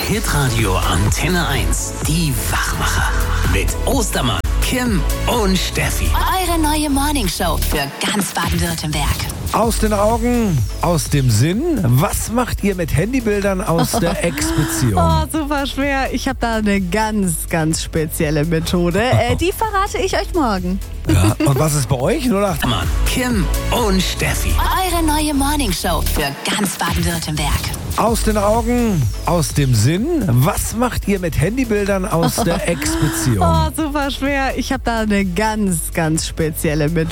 Hitradio Antenne 1. Die Wachmacher. Mit Ostermann, Kim und Steffi. Eure neue Morningshow für ganz Baden-Württemberg. Aus den Augen, aus dem Sinn. Was macht ihr mit Handybildern aus der Ex-Beziehung? Oh, super schwer. Ich habe da eine ganz, ganz spezielle Methode. Die verrate ich euch morgen. Ja, und was ist bei euch? 08? Mann, Kim und Steffi. Eure neue Morningshow für ganz Baden-Württemberg. Aus den Augen, aus dem Sinn. Was macht ihr mit Handybildern aus der Ex-Beziehung? Oh, super schwer. Ich habe da eine ganz, ganz spezielle Methode.